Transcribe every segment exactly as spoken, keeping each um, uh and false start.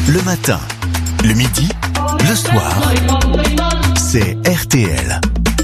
Le matin, le midi, le soir, c'est R T L.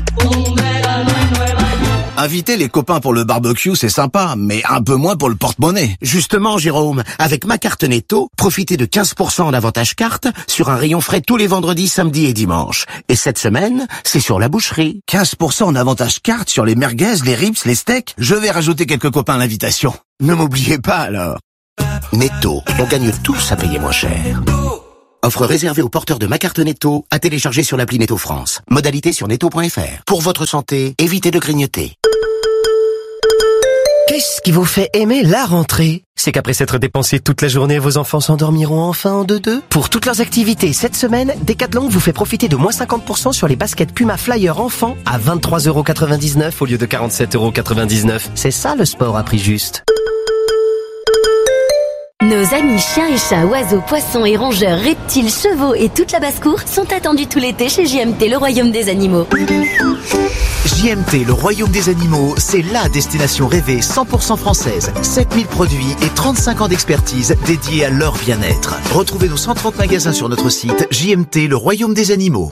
Inviter les copains pour le barbecue, c'est sympa, mais un peu moins pour le porte-monnaie. Justement, Jérôme, avec ma carte Netto, profitez de quinze pour cent en avantage carte sur un rayon frais tous les vendredis, samedis et dimanches. Et cette semaine, c'est sur la boucherie. quinze pour cent en avantage carte sur les merguez, les ribs, les steaks. Je vais rajouter quelques copains à l'invitation. Ne m'oubliez pas alors. Netto, on gagne tous à payer moins cher. Offre réservée aux porteurs de ma carte Netto, à télécharger sur l'appli Netto France. Modalité sur netto point f r. Pour votre santé, évitez de grignoter. Qu'est-ce qui vous fait aimer la rentrée? C'est qu'après s'être dépensé toute la journée, vos enfants s'endormiront enfin en deux-deux. Pour toutes leurs activités cette semaine, Decathlon vous fait profiter de moins cinquante pour cent sur les baskets Puma Flyer enfants à vingt-trois euros quatre-vingt-dix-neuf au lieu de quarante-sept euros quatre-vingt-dix-neuf. C'est ça le sport à prix juste. Nos amis chiens et chats, oiseaux, poissons et rongeurs, reptiles, chevaux et toute la basse-cour sont attendus tout l'été chez J M T, le royaume des animaux. J M T, le royaume des animaux, c'est la destination rêvée cent pour cent française. sept mille produits et trente-cinq ans d'expertise dédiés à leur bien-être. Retrouvez nos cent trente magasins sur notre site J M T, le royaume des animaux.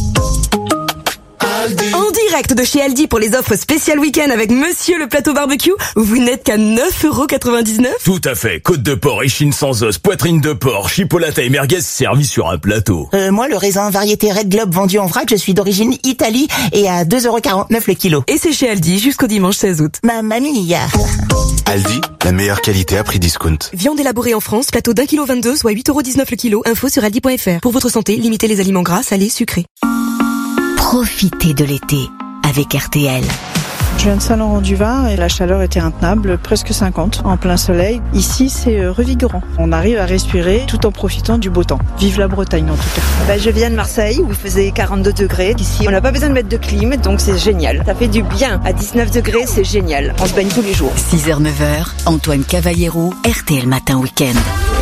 En direct de chez Aldi pour les offres spéciales week-end avec Monsieur le plateau barbecue, vous n'êtes qu'à neuf euros quatre-vingt-dix-neuf. Tout à fait. Côte de porc, échine sans os, poitrine de porc, chipolata et merguez servis sur un plateau. Euh, moi, le raisin variété Red Globe vendu en vrac, je suis d'origine Italie et à deux euros quarante-neuf le kilo. Et c'est chez Aldi jusqu'au dimanche seize août. Mamma mia. Aldi, la meilleure qualité à prix discount. Viande élaborée en France, plateau d'un kilo vingt-deux, soit huit euros dix-neuf le kilo. Info sur aldi point f r. Pour votre santé, limitez les aliments gras, salés, sucrés. Profitez de l'été avec R T L. Je viens de Saint-Laurent-du-Var et la chaleur était intenable, presque cinquante, en plein soleil. Ici, c'est revigorant. On arrive à respirer tout en profitant du beau temps. Vive la Bretagne en tout cas. Ben, je viens de Marseille où il faisait quarante-deux degrés. Ici, on n'a pas besoin de mettre de clim, donc c'est génial. Ça fait du bien. À dix-neuf degrés, c'est génial. On se baigne tous les jours. six heures neuf heures, Antoine Cavallero, R T L Matin Week-end.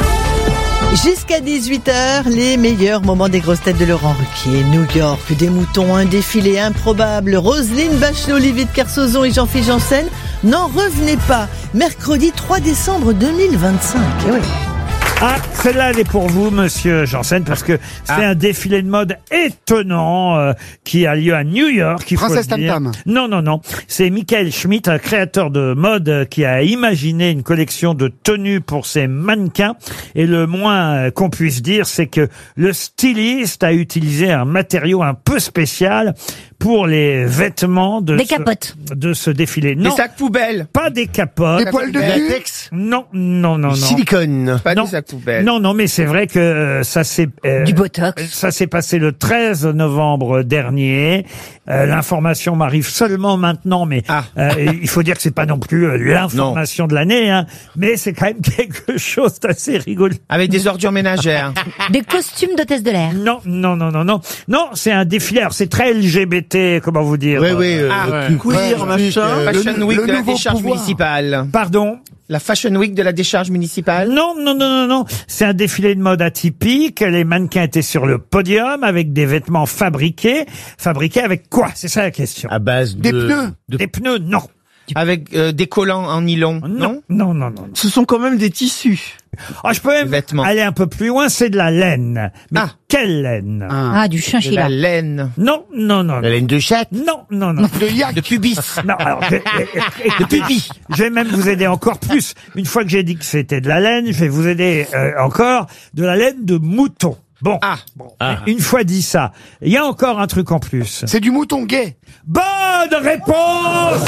Jusqu'à dix-huit heures, les meilleurs moments des grosses têtes de Laurent Ruquier. New York, des moutons, un défilé improbable. Roselyne Bachelot, Olivier de Kersauzon et Jean-Philippe Janssen. N'en revenez pas. Mercredi trois décembre deux mille vingt-cinq. Et oui. Ah, celle-là, elle est pour vous, monsieur Janssen, parce que c'est ah. un défilé de mode étonnant euh, qui a lieu à New York. Il Princesse Tam Tam. Non, non, non. C'est Michael Schmidt, un créateur de mode euh, qui a imaginé une collection de tenues pour ses mannequins. Et le moins euh, qu'on puisse dire, c'est que le styliste a utilisé un matériau un peu spécial pour les vêtements de des ce, capotes de ce défilé. Non, des sacs poubelles. Pas des capotes. Des poils de cul. Non, non, non, non. Silicone. Pas non. des sacs poubelles. Non, non, mais c'est vrai que euh, ça s'est euh, du botox. Ça s'est passé le treize novembre dernier. Euh, l'information m'arrive seulement maintenant, mais ah. euh, il faut dire que c'est pas non plus euh, l'information de l'année, hein, mais c'est quand même quelque chose d'assez rigolo. Avec des ordures ménagères. Des costumes d'hôtesse de l'air. Non, non, non, non, non. Non, c'est un défilé. Alors, c'est très L G B T, comment vous dire. Oui, oui. Euh, ah, ouais. Queer, machin. Fashion Week de la décharge municipale. Pardon? La Fashion Week de la décharge municipale? Non, non, non, non, non. C'est un défilé de mode atypique. Les mannequins étaient sur le podium avec des vêtements fabriqués. Fabriqués avec quoi? C'est ça la question. À base de... Des pneus. De... Des pneus, non. Avec euh, des collants en nylon, non, non, non, non, non. Ce sont quand même des tissus. Ah, je peux même vêtements. aller un peu plus loin, c'est de la laine. Mais ah. quelle laine? Ah, ah du chinchilla. De la laine. Non, non, non. La laine de chatte? Non, non, non. De yak. De pubis. Non, alors, je, de pubis. Je vais même vous aider encore plus. Une fois que j'ai dit que c'était de la laine, je vais vous aider euh, encore de la laine de mouton. Bon, ah. bon. Ah. Une fois dit ça, il y a encore un truc en plus. C'est du mouton gay. Bonne réponse.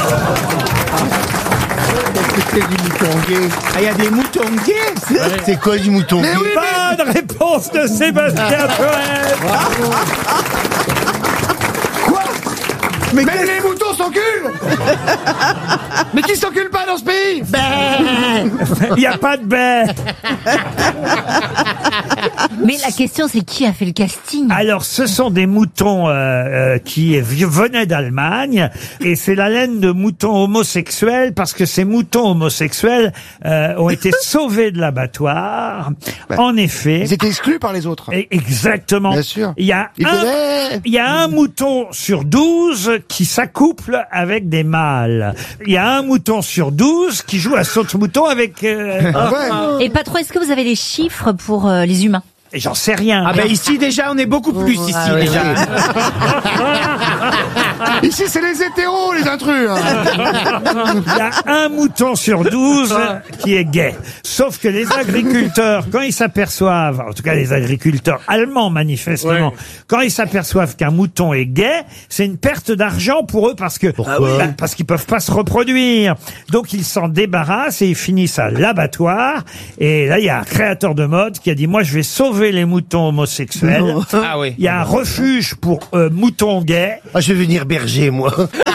C'est du mouton gay. Ah, il y a des moutons gays. Ouais. C'est quoi du mouton gay? Oui, bonne réponse de Sébastien Toen. Quoi? Mais Même les moutons s'enculent. Mais qui s'encule pas dans ce pays? Il n'y a pas de baie. Mais la question, c'est qui a fait le casting? Alors, ce sont des moutons euh, euh, qui venaient d'Allemagne, et c'est la laine de moutons homosexuels, parce que ces moutons homosexuels euh, ont été sauvés de l'abattoir. Bah, en effet. Ils étaient exclus par les autres. Et exactement. Bien sûr. Il y a Ils un, devaient... il y a un mouton sur douze qui s'accouple avec des mâles. Il y a un mouton sur douze qui joue à saute-mouton avec... Euh, ah ouais. Et patron, est-ce que vous avez les chiffres pour euh, les humains? j'en sais rien. Ah ben ici déjà, on est beaucoup plus ici Ah, oui, déjà. oui. Ici, c'est les hétéros, les intrus. hein. Il y a un mouton sur douze qui est gay. Sauf que les agriculteurs, quand ils s'aperçoivent, en tout cas les agriculteurs allemands manifestement, Ouais. quand ils s'aperçoivent qu'un mouton est gay, c'est une perte d'argent pour eux parce que Pourquoi bah, parce qu'ils peuvent pas se reproduire. Donc ils s'en débarrassent et ils finissent à l'abattoir. Et là, il y a un créateur de mode qui a dit, moi, je vais sauver les moutons homosexuels. Non. Ah oui. Il y a un refuge pour euh, moutons gays. Ah, je vais venir berger, moi.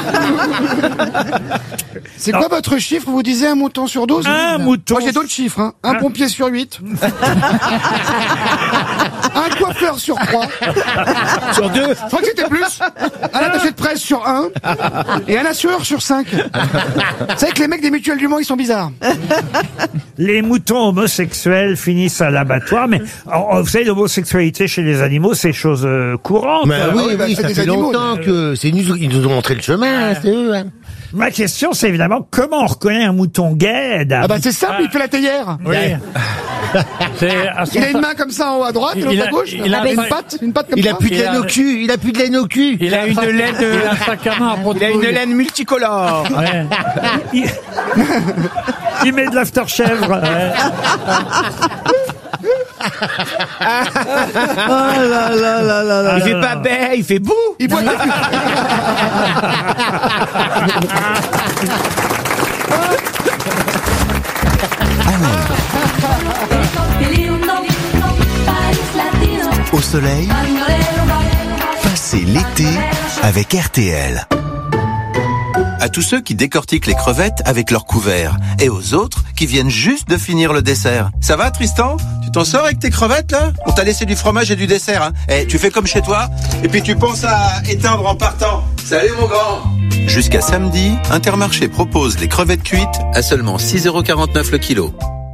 C'est quoi votre chiffre? Vous disiez un mouton sur douze? Un mouton. Moi, j'ai d'autres chiffres. Hein. Un Hein pompier sur huit. Un coiffeur sur trois. Sur deux. Je crois que c'était plus. Un attaché de presse sur un. Et un assureur sur cinq. Vous savez que les mecs des mutuelles du Mans, ils sont bizarres. Les moutons homosexuels finissent à l'abattoir, mais oh, vous savez, l'homosexualité chez les animaux, c'est chose euh, courante. Mais Euh, oui, bah, oui, c'est ça des fait animaux, longtemps mais- que c'est nous, ils nous ont montré le chemin, c'est eux. Hein. Ma question, c'est évidemment comment on reconnaît un mouton gay. Dame. Ah bah c'est simple, il fait la théière. Oui. C'est à son Il a une main comme ça en haut à droite, Il l'autre a- à gauche. il a- une patte, une patte comme Il ça. a plus de Il laine a- au cul, il a plus de laine au cul. Il a une laine, il a un sac à main à Il a une laine multicolore. Ouais. il... il met de l'afterchèvre. Ouais. Oh là là là là là. Il fait pas baie, il fait bouh. Il boit Au soleil, passez l'été avec R T L. À tous ceux qui décortiquent les crevettes avec leur couvert et aux autres qui viennent juste de finir le dessert. Ça va, Tristan? Tu t'en sors avec tes crevettes, là? On t'a laissé du fromage et du dessert, hein? Eh, tu fais comme chez toi et puis tu penses à éteindre en partant. Salut, mon grand! Jusqu'à samedi, Intermarché propose les crevettes cuites à seulement six euros quarante-neuf le kilo.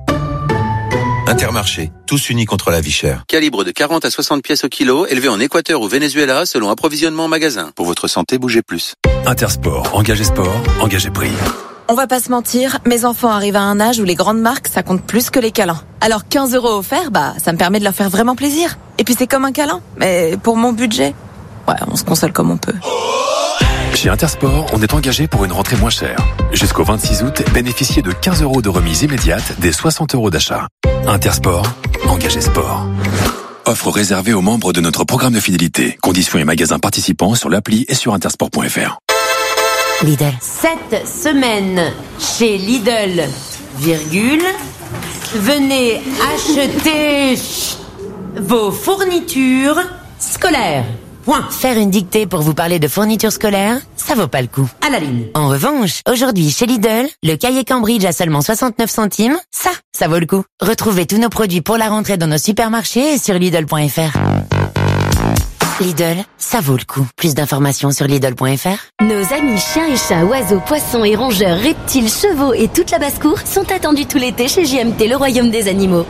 Intermarché, tous unis contre la vie chère. Calibre de quarante à soixante pièces au kilo, élevé en Équateur ou Venezuela selon approvisionnement en magasin. Pour votre santé, bougez plus. Intersport, engagez sport, engagez prix. On va pas se mentir, mes enfants arrivent à un âge où les grandes marques, ça compte plus que les câlins. Alors quinze euros offerts, bah, ça me permet de leur faire vraiment plaisir. Et puis c'est comme un câlin, mais pour mon budget, ouais, on se console comme on peut. Chez Intersport, on est engagé pour une rentrée moins chère. Jusqu'au vingt-six août, bénéficiez de quinze euros de remise immédiate des soixante euros d'achat. Intersport, engagez sport. Offre réservée aux membres de notre programme de fidélité. Conditions et magasins participants sur l'appli et sur intersport point f r. Lidl. Cette semaine, chez Lidl, virgule, venez acheter vos fournitures scolaires. Point. Faire une dictée pour vous parler de fournitures scolaires, ça vaut pas le coup. À la ligne. En revanche, aujourd'hui chez Lidl, le cahier Cambridge à seulement soixante-neuf centimes, ça, ça vaut le coup. Retrouvez tous nos produits pour la rentrée dans nos supermarchés et sur Lidl point f r. Lidl, ça vaut le coup. Plus d'informations sur Lidl point f r. Nos amis chiens et chats, oiseaux, poissons et rongeurs, reptiles, chevaux et toute la basse-cour sont attendus tout l'été chez J M T, le royaume des animaux.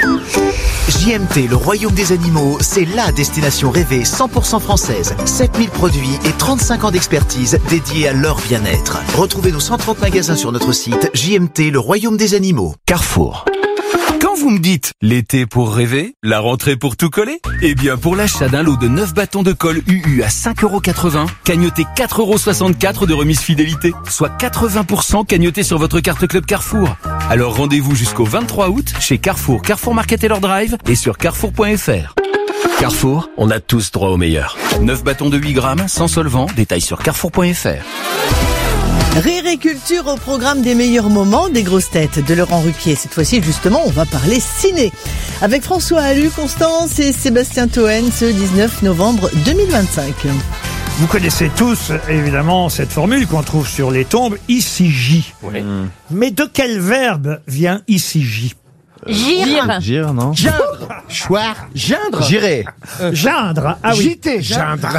J M T, le royaume des animaux, c'est la destination rêvée cent pour cent française. sept mille produits et trente-cinq ans d'expertise dédiés à leur bien-être. Retrouvez nos cent trente magasins sur notre site J M T, le royaume des animaux. Carrefour. Quand vous me dites l'été pour rêver, la rentrée pour tout coller, eh bien pour l'achat d'un lot de neuf bâtons de colle U U à cinq euros quatre-vingts, cagnotez quatre euros soixante-quatre de remise fidélité, soit quatre-vingts pour cent cagnoté sur votre carte Club Carrefour. Alors rendez-vous jusqu'au vingt-trois août chez Carrefour, Carrefour Market et leur drive et sur carrefour point f r. Carrefour, on a tous droit au meilleur. neuf bâtons de huit grammes, sans solvant, détail sur carrefour point f r. Rire et culture au programme des meilleurs moments des grosses têtes de Laurent Ruquier. Cette fois-ci, justement, on va parler ciné. Avec François Allu, Constance et Sébastien Toen ce dix-neuf novembre deux mille vingt-cinq. Vous connaissez tous, évidemment, cette formule qu'on trouve sur les tombes, ici J. Oui. Mais de quel verbe vient ici J? Gire. Gire, non? Geindre. Choir. Geindre. Girer. Geindre. Ah oui. J T. Geindre.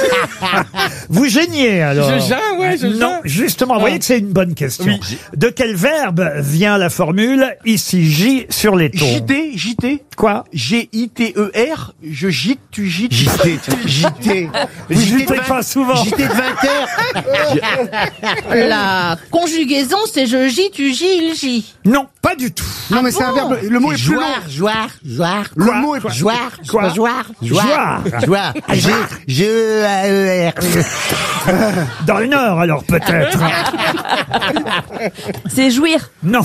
Vous geignez alors. Je geins, ouais, je Non, geins. justement, vous voyez que c'est une bonne question. Oui. De quel verbe vient la formule ici J sur les tombes? J T, J T. Quoi? G I T E R. Je gite, tu gites. J T, J T. Vous gitez pas souvent. J T de vingt heures. La conjugaison, c'est je gis, tu gis, il git. Non, pas du tout. Non, mais c'est un verbe. Le mot est plus long. Joire, joire, Le joire. mot est plus Joire, Quoi joire, Joire. joire. G, G, E, A, E, R. Dans le Nord, alors, peut-être. C'est jouir. Non.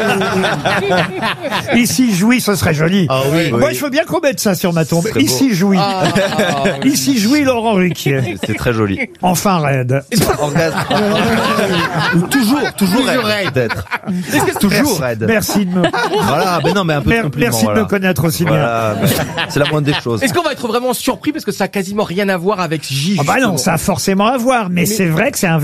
Ici, jouit, ce serait joli. Ah oui. Moi, Oui. je veux bien qu'on mette ça sur ma tombe. Très beau. Ici, jouit. Ah, Ici, jouit Laurent Ruquier. C'est très joli. Enfin, raide. Orgasme. Ou toujours, toujours Toujours raide, raide. peut-être. Toujours raide. Merci de me, Voilà, mais non, mais un peu de Mer- compliment. merci de voilà. me connaître aussi bien. Voilà, mais c'est la moindre des choses. Est-ce qu'on va être vraiment surpris parce que ça a quasiment rien à voir avec J? Ah bah non, justement. ça a forcément à voir, mais, c'est vrai que c'est un